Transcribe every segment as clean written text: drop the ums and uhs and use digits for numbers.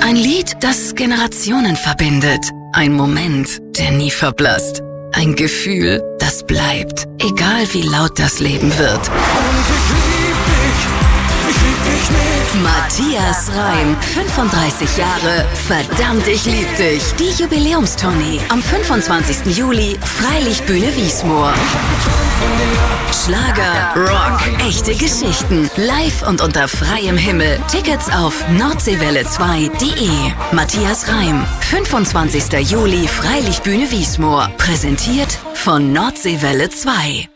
Ein Lied, das Generationen verbindet. Ein Moment, der nie verblasst. Ein Gefühl, das bleibt, egal wie laut das Leben wird. Und ich lieb dich nicht. Matthias Reim, 35 Jahre, verdammt, ich lieb dich. Die Jubiläumstournee am 25. Juli, Freilichtbühne Wiesmoor. Schlager, Rock, echte Geschichten, live und unter freiem Himmel. Tickets auf nordseewelle2.de. Matthias Reim, 25. Juli, Freilichtbühne Wiesmoor. Präsentiert von Nordseewelle 2.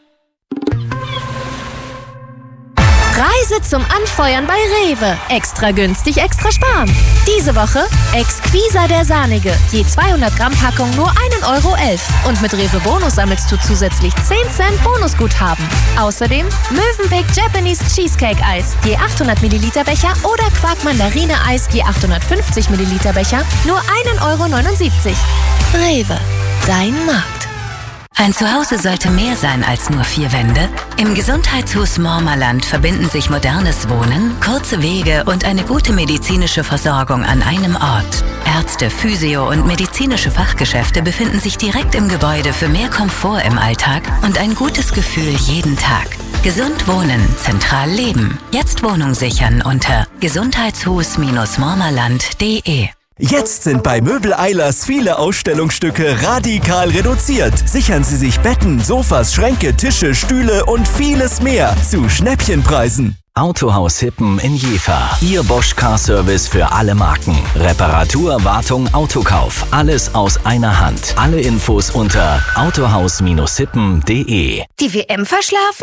Reise zum Anfeuern bei Rewe. Extra günstig, extra sparen. Diese Woche Exquisa der Sahnige. Je 200 Gramm Packung nur 1,11 €. Und mit Rewe Bonus sammelst du zusätzlich 10 Cent Bonusguthaben. Außerdem Mövenpick Japanese Cheesecake Eis. Je 800 Milliliter Becher oder Quark Mandarine Eis. Je 850 Milliliter Becher. Nur 1,79 €. Rewe. Dein Markt. Ein Zuhause sollte mehr sein als nur 4 Wände. Im Gesundheitshaus Mormerland verbinden sich modernes Wohnen, kurze Wege und eine gute medizinische Versorgung an einem Ort. Ärzte, Physio- und medizinische Fachgeschäfte befinden sich direkt im Gebäude für mehr Komfort im Alltag und ein gutes Gefühl jeden Tag. Gesund wohnen, zentral leben. Jetzt Wohnung sichern unter gesundheitshus-mormerland.de. Jetzt sind bei Möbel Eilers viele Ausstellungsstücke radikal reduziert. Sichern Sie sich Betten, Sofas, Schränke, Tische, Stühle und vieles mehr zu Schnäppchenpreisen. Autohaus Hippen in Jever. Ihr Bosch Car Service für alle Marken. Reparatur, Wartung, Autokauf. Alles aus einer Hand. Alle Infos unter autohaus-hippen.de. Die WM verschlafen?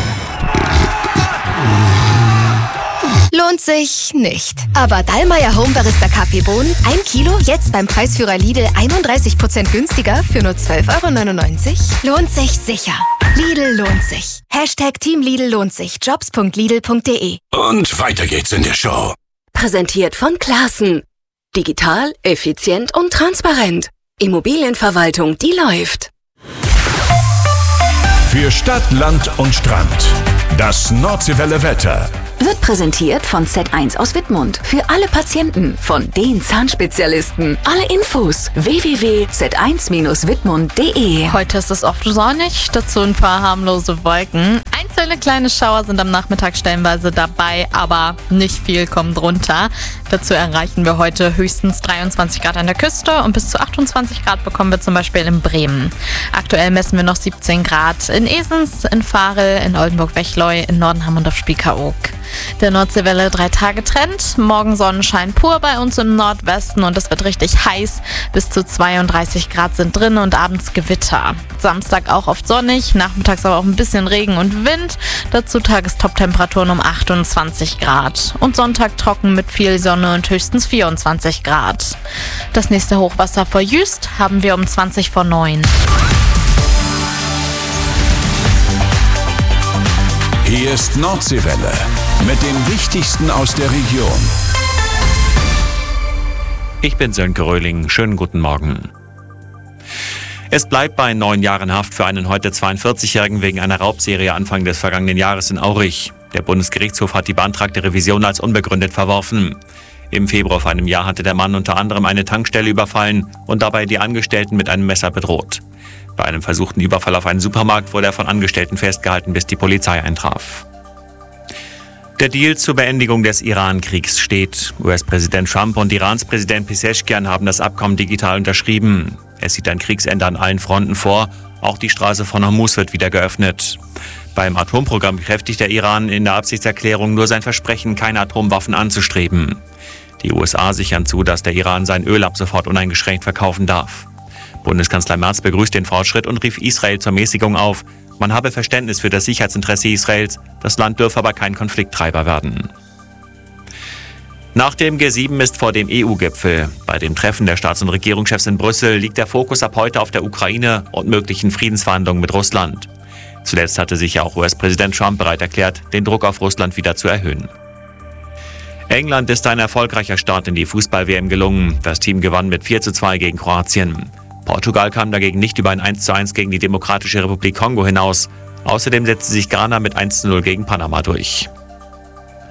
Lohnt sich nicht. Aber Dallmayr Home Barista Kaffeebohnen, 1 Kilo, jetzt beim Preisführer Lidl 31% günstiger für nur 12,99 €. Lohnt sich sicher. Lidl lohnt sich. Team Lidl lohnt sich. Jobs.lidl.de. Und weiter geht's in der Show. Präsentiert von Classen. Digital, effizient und transparent. Immobilienverwaltung, die läuft. Für Stadt, Land und Strand. Das Nordseewelle Wetter. Wird präsentiert von Z1 aus Wittmund. Für alle Patienten, von den Zahnspezialisten. Alle Infos www.z1-wittmund.de. Heute ist es oft sonnig, dazu ein paar harmlose Wolken. Einzelne kleine Schauer sind am Nachmittag stellenweise dabei, aber nicht viel kommt runter. Dazu erreichen wir heute höchstens 23 Grad an der Küste und bis zu 28 Grad bekommen wir zum Beispiel in Bremen. Aktuell messen wir noch 17 Grad in Esens, in Varel, in Oldenburg-Wechleu, in Nordenham und auf Spiekeroog. Der Nordseewelle 3-Tage-Trend. Morgen Sonnenschein pur bei uns im Nordwesten und es wird richtig heiß. Bis zu 32 Grad sind drin und abends Gewitter. Samstag auch oft sonnig, nachmittags aber auch ein bisschen Regen und Wind. Dazu Tagestop-Temperaturen um 28 Grad. Und Sonntag trocken mit viel Sonne und höchstens 24 Grad. Das nächste Hochwasser vor Jüst haben wir um 20 vor 9. Hier ist Nordseewelle mit dem Wichtigsten aus der Region. Ich bin Sönke Röhling. Schönen guten Morgen. Es bleibt bei 9 Jahren Haft für einen heute 42-Jährigen wegen einer Raubserie Anfang des vergangenen Jahres in Aurich. Der Bundesgerichtshof hat die beantragte Revision als unbegründet verworfen. Im Februar vor einem Jahr hatte der Mann unter anderem eine Tankstelle überfallen und dabei die Angestellten mit einem Messer bedroht. Bei einem versuchten Überfall auf einen Supermarkt wurde er von Angestellten festgehalten, bis die Polizei eintraf. Der Deal zur Beendigung des Iran-Kriegs steht. US-Präsident Trump und Irans Präsident Pezeshkian haben das Abkommen digital unterschrieben. Es sieht ein Kriegsende an allen Fronten vor. Auch die Straße von Hormuz wird wieder geöffnet. Beim Atomprogramm bekräftigt der Iran in der Absichtserklärung nur sein Versprechen, keine Atomwaffen anzustreben. Die USA sichern zu, dass der Iran sein Öl ab sofort uneingeschränkt verkaufen darf. Bundeskanzler Merz begrüßt den Fortschritt und rief Israel zur Mäßigung auf. Man habe Verständnis für das Sicherheitsinteresse Israels, das Land dürfe aber kein Konflikttreiber werden. Nach dem G7 ist vor dem EU-Gipfel. Bei dem Treffen der Staats- und Regierungschefs in Brüssel liegt der Fokus ab heute auf der Ukraine und möglichen Friedensverhandlungen mit Russland. Zuletzt hatte sich ja auch US-Präsident Trump bereit erklärt, den Druck auf Russland wieder zu erhöhen. England ist ein erfolgreicher Start in die Fußball-WM gelungen. Das Team gewann mit 4:2 gegen Kroatien. Portugal kam dagegen nicht über ein 1:1 gegen die Demokratische Republik Kongo hinaus. Außerdem setzte sich Ghana mit 1:0 gegen Panama durch.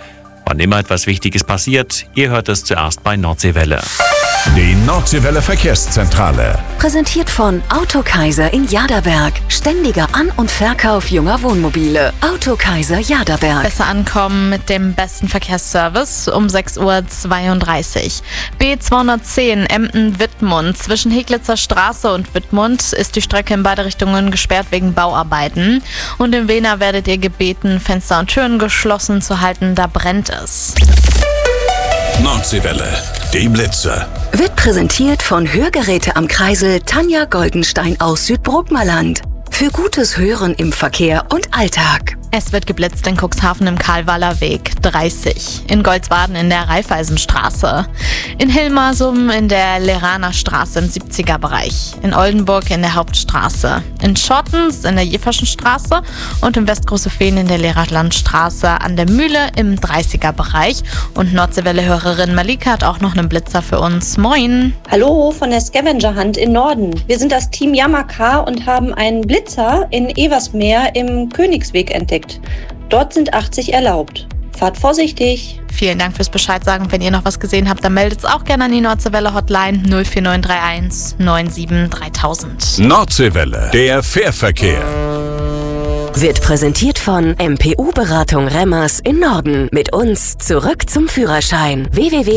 Wann immer etwas Wichtiges passiert, ihr hört es zuerst bei Nordseewelle. Die Nordseewelle Verkehrszentrale. Präsentiert von Autokaiser in Jaderberg. Ständiger An- und Verkauf junger Wohnmobile. Autokaiser Jaderberg. Besser ankommen mit dem besten Verkehrsservice um 6:32 Uhr. B210 Emden-Wittmund. Zwischen Heglitzer Straße und Wittmund ist die Strecke in beide Richtungen gesperrt wegen Bauarbeiten. Und in Wehner werdet ihr gebeten, Fenster und Türen geschlossen zu halten, da brennt es. Nordseewelle. Die Blitze. Wird präsentiert von Hörgeräte am Kreisel Tanja Goldenstein aus Südbrookmerland. Für gutes Hören im Verkehr und Alltag. Es wird geblitzt in Cuxhaven im Karlwaller Weg 30, in Goldswaden in der Raiffeisenstraße, in Hilmersum in der Leraner Straße im 70er Bereich, in Oldenburg in der Hauptstraße, in Schottens in der Jeverschen Straße und in Westgroßefehn in der Lehratlandstraße an der Mühle im 30er Bereich. Und Nordseewelle-Hörerin Malika hat auch noch einen Blitzer für uns. Moin! Hallo von der Scavenger Hunt in Norden. Wir sind das Team Yamaka und haben einen Blitzer in Eversmeer im Königsweg entdeckt. Dort sind 80 erlaubt. Fahrt vorsichtig. Vielen Dank fürs Bescheid sagen. Wenn ihr noch was gesehen habt, dann meldet es auch gerne an die Nordseewelle Hotline 04931 97 3000. Nordseewelle. Der Fährverkehr. Wird präsentiert von MPU-Beratung Remmers in Norden. Mit uns zurück zum Führerschein.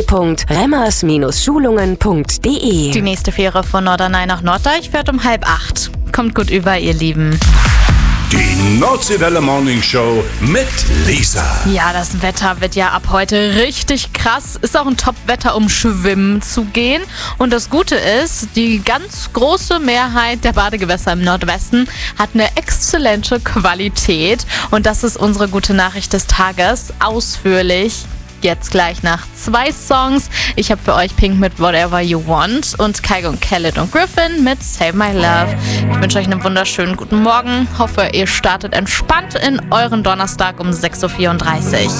www.remmers-schulungen.de. Die nächste Fähre von Norderney nach Norddeich fährt um 7:30. Kommt gut über, ihr Lieben. Die Nordseewelle Morning Show mit Lisa. Ja, das Wetter wird ja ab heute richtig krass. Ist auch ein Top-Wetter, um schwimmen zu gehen. Und das Gute ist, die ganz große Mehrheit der Badegewässer im Nordwesten hat eine exzellente Qualität. Und das ist unsere gute Nachricht des Tages. Ausführlich jetzt gleich nach 2 Songs. Ich habe für euch Pink mit Whatever You Want und Kygo und Khaled und Griffin mit Save My Love. Ich wünsche euch einen wunderschönen guten Morgen. Hoffe, ihr startet entspannt in euren Donnerstag um 6:34 Uhr.